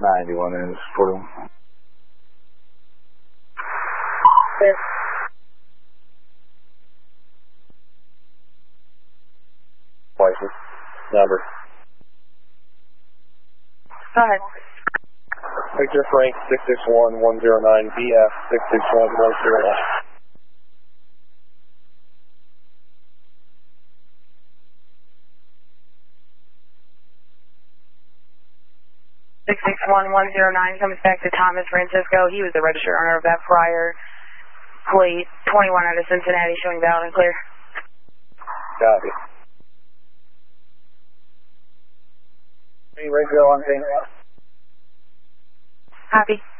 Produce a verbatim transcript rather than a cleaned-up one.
ninety-one is forty-one. Clear. License. Number. Go ahead. Victor Frank six six one one zero nine B F six six one one zero nine. six six one one zero nine comes back to Thomas Francisco. He was the registered owner of that prior plate, twenty-one out of Cincinnati, showing valid and clear. Copy. Any radio on thing? Copy.